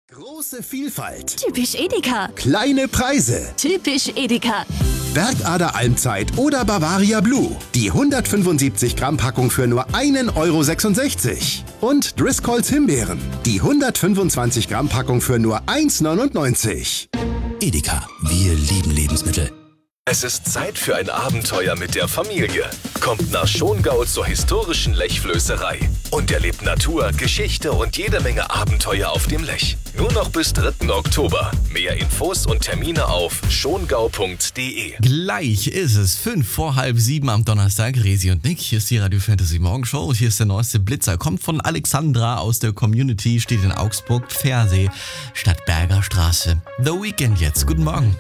Große Vielfalt. Typisch Edeka. Kleine Preise. Typisch Edeka. Bergader Almzeit oder Bavaria Blue. Die 175 Gramm Packung für nur 1,66 €. Und Driscolls Himbeeren. Die 125 Gramm Packung für nur 1,99 €. Edeka, wir lieben Lebensmittel. Es ist Zeit für ein Abenteuer mit der Familie. Kommt nach Schongau zur historischen Lechflößerei und erlebt Natur, Geschichte und jede Menge Abenteuer auf dem Lech. Nur noch bis 3. Oktober. Mehr Infos und Termine auf schongau.de. Gleich ist es 6:05 am Donnerstag. Resi und Nick, hier ist die Radio Fantasy Morgenshow. Hier ist der neueste Blitzer. Kommt von Alexandra aus der Community, steht in Augsburg, Pfersee, Stadtberger Straße. The Weekend jetzt. Guten Morgen.